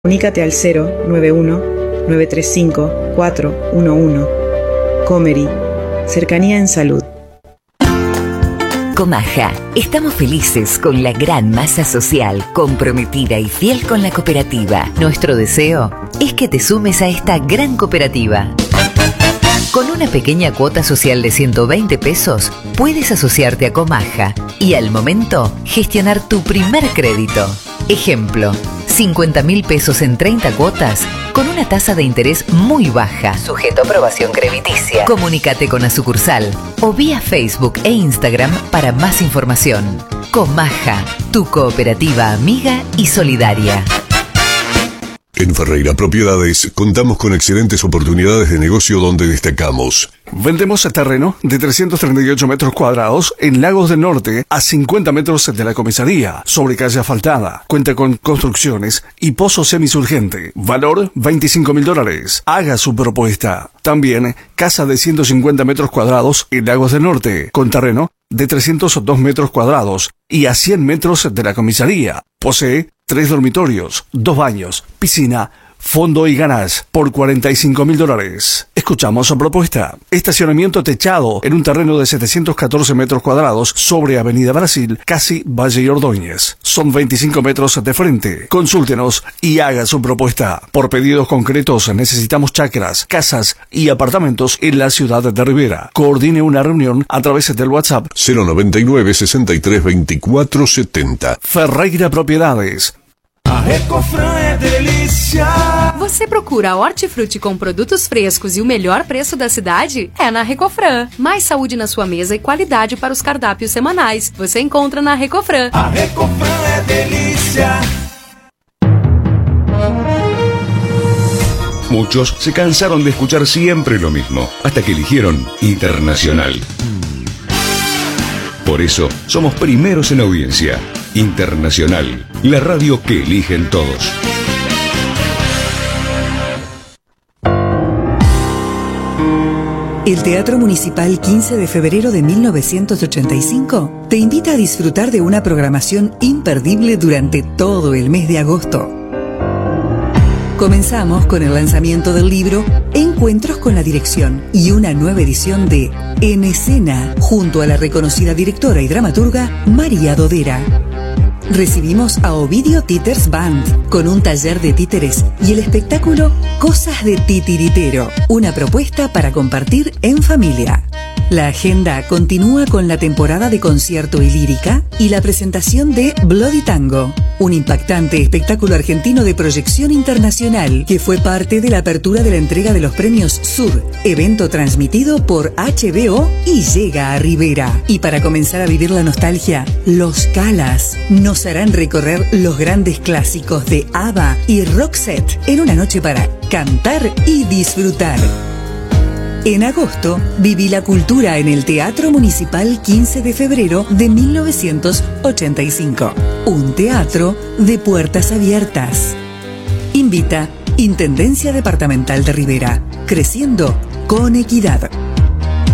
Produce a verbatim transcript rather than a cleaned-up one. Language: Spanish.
Comunícate al cero nueve uno nueve tres cinco cuatro uno uno. Comery, cercanía en salud. Comaja, estamos felices con la gran masa social, comprometida y fiel con la cooperativa. Nuestro deseo es que te sumes a esta gran cooperativa. Con una pequeña cuota social de ciento veinte pesos, puedes asociarte a Comaja y al momento gestionar tu primer crédito. Ejemplo, cincuenta mil pesos en treinta cuotas con una tasa de interés muy baja, sujeto a aprobación crediticia. Comunícate con la sucursal o vía Facebook e Instagram para más información. Comaja, tu cooperativa amiga y solidaria. En Ferreira Propiedades contamos con excelentes oportunidades de negocio donde destacamos. Vendemos el terreno de trescientos treinta y ocho metros cuadrados en Lagos del Norte a cincuenta metros de la comisaría, sobre calle asfaltada. Cuenta con construcciones y pozo semisurgente. Valor veinticinco mil dólares. Haga su propuesta. También casa de ciento cincuenta metros cuadrados en Lagos del Norte, con terreno de trescientos dos metros cuadrados y a cien metros de la comisaría. Posee tres dormitorios, dos baños, piscina, fondo y ganas por cuarenta y cinco mil dólares. Escuchamos su propuesta. Estacionamiento techado en un terreno de setecientos catorce metros cuadrados sobre Avenida Brasil, casi Valle y Ordóñez. Son veinticinco metros de frente. Consúltenos y haga su propuesta. Por pedidos concretos necesitamos chacras, casas y apartamentos en la ciudad de Rivera. Coordine una reunión a través del WhatsApp cero noventa y nueve, sesenta y tres, veinticuatro setenta. Ferreira Propriedades. A Recofran é delícia. Você procura hortifruti com produtos frescos e o melhor preço da cidade? É na Recofran. Mais saúde na sua mesa e qualidade para os cardápios semanais. Você encontra na Recofran. A Recofran é delícia. Muchos se cansaron de escuchar siempre lo mismo, hasta que eligieron Internacional. Por eso, somos primeros en audiencia. Internacional, la radio que eligen todos. El Teatro Municipal quince de febrero de mil novecientos ochenta y cinco te invita a disfrutar de una programación imperdible durante todo el mes de agosto. Comenzamos con el lanzamiento del libro Encuentros con la Dirección y una nueva edición de En Escena, junto a la reconocida directora y dramaturga María Dodera. Recibimos a Ovidio Titers Band con un taller de títeres y el espectáculo Cosas de Titiritero, una propuesta para compartir en familia. La agenda continúa con la temporada de concierto y lírica y la presentación de Bloody Tango, un impactante espectáculo argentino de proyección internacional que fue parte de la apertura de la entrega de los premios Sur, evento transmitido por H B O y llega a Rivera. Y para comenzar a vivir la nostalgia, Los Calas nos harán recorrer los grandes clásicos de ABBA y Roxette en una noche para cantar y disfrutar. En agosto, viví la cultura en el Teatro Municipal quince de febrero de mil novecientos ochenta y cinco. Un teatro de puertas abiertas. Invita Intendencia Departamental de Rivera. Creciendo con equidad.